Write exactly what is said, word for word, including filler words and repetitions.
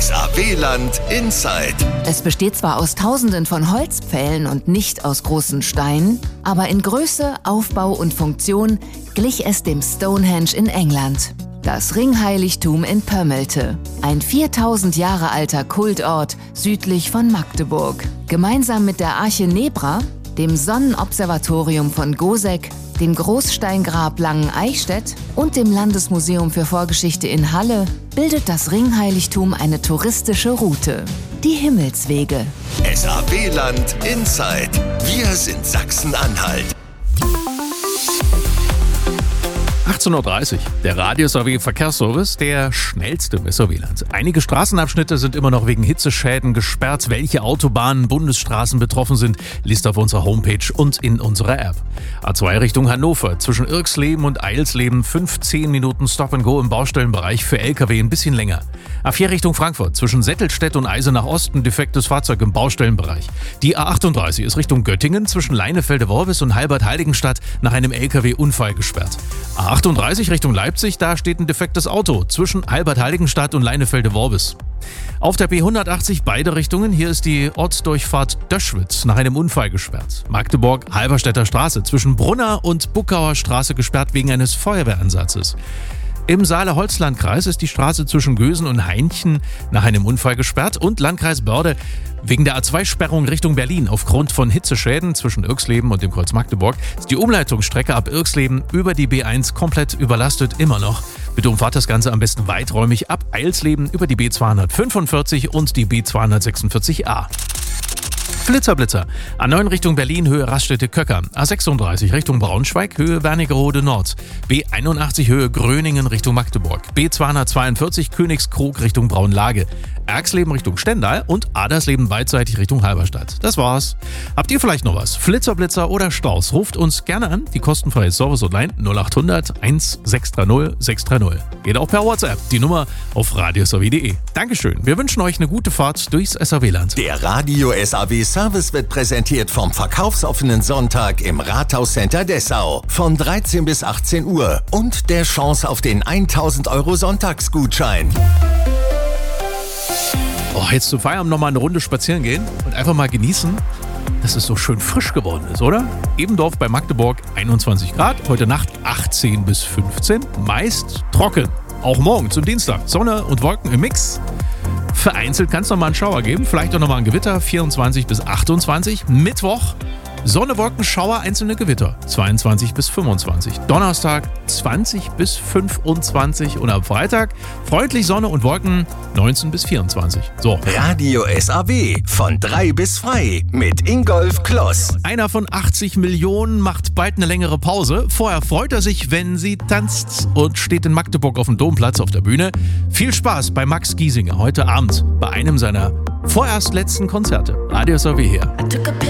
S A W-Land Inside. Es besteht zwar aus Tausenden von Holzpfählen und nicht aus großen Steinen, aber in Größe, Aufbau und Funktion glich es dem Stonehenge in England. Das Ringheiligtum in Pömmelte, ein viertausend Jahre alter Kultort südlich von Magdeburg. Gemeinsam mit der Arche Nebra, dem Sonnenobservatorium von Goseck, dem Großsteingrab Langen-Eichstätt und dem Landesmuseum für Vorgeschichte in Halle bildet das Ringheiligtum eine touristische Route. Die Himmelswege. S A W-Land Inside. Wir sind Sachsen-Anhalt. achtzehn Uhr dreißig, der Radio-S A W-Verkehrsservice, der schnellste im S A W-Land. Einige Straßenabschnitte sind immer noch wegen Hitzeschäden gesperrt. Welche Autobahnen, Bundesstraßen betroffen sind, liest auf unserer Homepage und in unserer App. A zwei Richtung Hannover, zwischen Irxleben und Eilsleben, fünfzehn Minuten Stop-and-Go im Baustellenbereich, für L K W ein bisschen länger. A vier Richtung Frankfurt, zwischen Settelstedt und Eisenach Osten, defektes Fahrzeug im Baustellenbereich. Die A achtunddreißig ist Richtung Göttingen, zwischen Leinefelde-Worbis und Halbert-Heiligenstadt, nach einem L K W-Unfall gesperrt. A achtunddreißig Richtung Leipzig, da steht ein defektes Auto zwischen Halbert-Heiligenstadt und Leinefelde-Worbis. Auf der B hundertachtzig beide Richtungen, hier ist die Ortsdurchfahrt Döschwitz nach einem Unfall gesperrt. Magdeburg-Halberstädter Straße zwischen Brunner und Buckauer Straße gesperrt wegen eines Feuerwehransatzes. Im Saale-Holzlandkreis ist die Straße zwischen Gösen und Hainchen nach einem Unfall gesperrt und Landkreis Börde wegen der A zwei Sperrung Richtung Berlin aufgrund von Hitzeschäden zwischen Irxleben und dem Kreuz Magdeburg ist die Umleitungsstrecke ab Irxleben über die B eins komplett überlastet, immer noch. Bitte umfahrt das Ganze am besten weiträumig ab Eilsleben über die B zweihundertfünfundvierzig und die B zweihundertsechsundvierzig a. Blitzerblitzer. A neun Richtung Berlin, Höhe Raststätte-Köcker. A sechsunddreißig Richtung Braunschweig, Höhe Wernigerode Nord. B einundachtzig Höhe Gröningen Richtung Magdeburg. B zweihundertzweiundvierzig Königskrug Richtung Braunlage. Erxleben Richtung Stendal und Adersleben beidseitig Richtung Halberstadt. Das war's. Habt ihr vielleicht noch was? Flitzerblitzer oder Staus? Ruft uns gerne an. Die kostenfreie Service-Hotline null acht hundert eins sechs drei null sechs drei null. Geht auch per WhatsApp. Die Nummer auf radios a w punkt de. Dankeschön. Wir wünschen euch eine gute Fahrt durchs S A W-Land. Der Radio-S A W-Service wird präsentiert vom verkaufsoffenen Sonntag im Rathauscenter Dessau von dreizehn bis achtzehn Uhr und der Chance auf den tausend Euro Sonntagsgutschein. Oh, jetzt zum Feierabend noch mal eine Runde spazieren gehen und einfach mal genießen, dass es so schön frisch geworden ist, oder? Ebendorf bei Magdeburg einundzwanzig Grad, heute Nacht achtzehn bis fünfzehn, meist trocken. Auch morgen zum Dienstag, Sonne und Wolken im Mix. Vereinzelt kann es noch mal einen Schauer geben, vielleicht auch noch mal ein Gewitter, vierundzwanzig bis achtundzwanzig. Mittwoch Sonne, Wolken, Schauer, einzelne Gewitter, zweiundzwanzig bis fünfundzwanzig. Donnerstag zwanzig bis fünfundzwanzig und am Freitag freundlich Sonne und Wolken, neunzehn bis vierundzwanzig. So. Radio-S A W von drei bis frei mit Ingolf Kloss. Einer von achtzig Millionen macht bald eine längere Pause. Vorher freut er sich, wenn sie tanzt und steht in Magdeburg auf dem Domplatz auf der Bühne. Viel Spaß bei Max Giesinger heute Abend bei einem seiner vorerst letzten Konzerte. Radio-S A W hier.